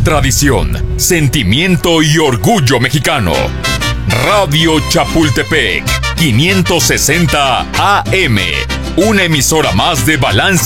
tradición, sentimiento y orgullo mexicano. Radio Chapultepec, 560 AM, una emisora más de Balance